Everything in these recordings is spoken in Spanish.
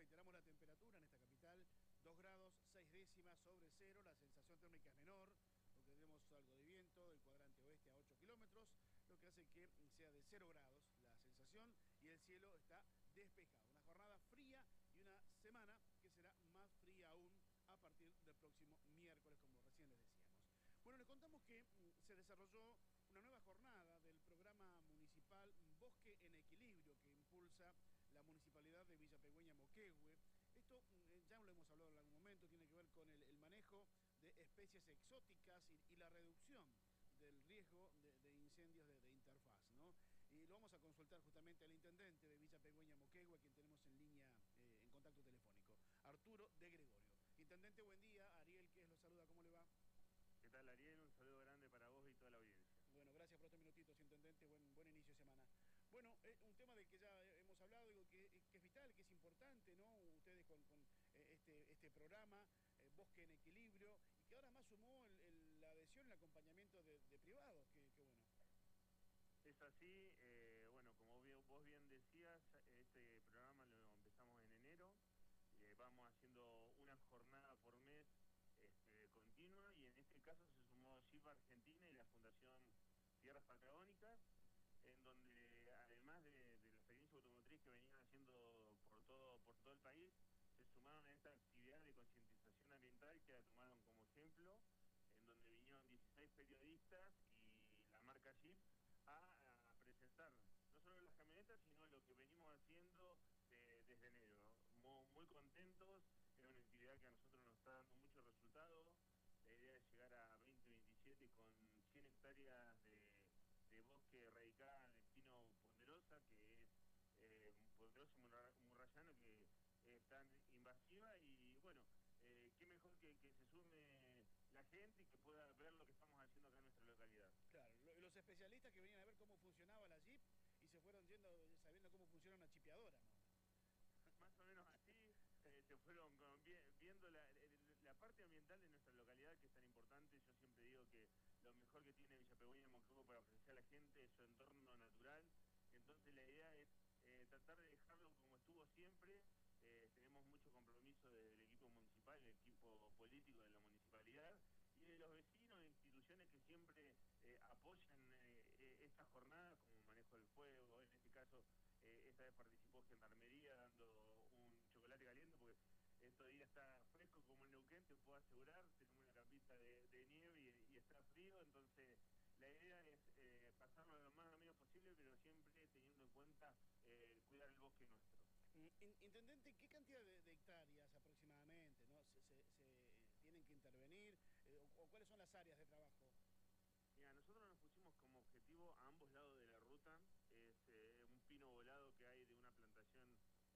reiteramos la temperatura en esta capital, 2 grados 6 décimas sobre cero, la sensación térmica es menor, porque tenemos algo de viento del cuadrante oeste a 8 kilómetros, lo que hace que sea de 0 grados la sensación y el cielo está despejado. Una jornada fría y una semana que será más fría aún a partir del próximo miércoles, como recién les decíamos. Bueno, les contamos que se desarrolló una nueva jornada del programa municipal Bosque en Equilibrio que impulsa la municipalidad de Villa Pegüeña Moquehue. Esto ya lo hemos hablado en algún momento, tiene que ver con el manejo de especies exóticas y la reducción del riesgo de incendios de interfaz, ¿no? Y lo vamos a consultar justamente al intendente de Villa Pegüeña Moquehue, a quien tenemos en línea, en contacto telefónico, Arturo de Gregorio. Intendente, buen día. Ariel, que es, lo saluda, ¿cómo le va? ¿Qué tal, Ariel? Un saludo grande para vos y toda la audiencia. Bueno, gracias por estos minutitos, intendente. Buen inicio de semana. Bueno, un tema del que ya hemos hablado, digo, que es vital, que es importante, ¿no? Ustedes con este programa, Bosque en Equilibrio, y que ahora más sumó la adhesión, el acompañamiento de privados, que bueno. Es así, bueno, como vos bien decías, este programa lo empezamos en enero, vamos haciendo una jornada por mes continua, y en este caso se sumó SHIP Argentina y la Fundación Tierras Patagónicas, en donde además de la experiencia automotriz que venían haciendo por todo el país, se sumaron a esta actividad de concientización ambiental que la tomaron como ejemplo, en donde vinieron 16 periodistas y la marca Jeep a presentar no solo las camionetas, sino lo que venimos haciendo desde enero. Muy contentos, es una actividad que a nosotros nos está dando mucho resultado. La idea es llegar a 2027 con 100 hectáreas de bosque erradicada de pino ponderosa, que es ponderosa murrayano, que es tan invasiva. Y bueno, qué mejor que se sume la gente y que pueda ver lo que estamos haciendo acá en nuestra localidad. Claro, los especialistas que venían a ver cómo funcionaba la Jeep y se fueron yendo sabiendo cómo funciona una chipeadora, ¿no? Más o menos así, se fueron viendo la parte ambiental de nuestra localidad, que es tan importante. Yo siempre digo que lo mejor que tiene Villa Pegüeña y Moquehue para ofrecer a la gente es su entorno natural. Entonces la idea es tratar de dejarlo como estuvo siempre. Tenemos mucho compromiso desde el equipo municipal, el equipo político de la municipalidad, y de los vecinos e instituciones que siempre apoyan esta jornada, como manejo del fuego. En este caso, esta vez participó Gendarmería dando un chocolate caliente, porque estos días está fresco como en Neuquén, te puedo asegurar. Tenemos una capita de nieve y está frío. Entonces la idea es pasarlo lo más ameno posible, pero siempre teniendo en cuenta cuidar el bosque nuestro. Intendente, ¿qué cantidad de hectáreas aproximadamente, ¿no? Se tienen que intervenir? O cuáles son las áreas de trabajo? Mira, nosotros nos pusimos como objetivo a ambos lados de la ruta, es un pino volado que hay de una plantación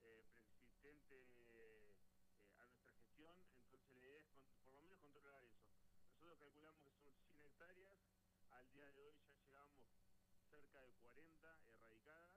preexistente a nuestra gestión. Entonces la idea es por lo menos controlar eso. Nosotros calculamos que son 100 hectáreas, al día de hoy ya llegamos cerca de 40 erradicadas,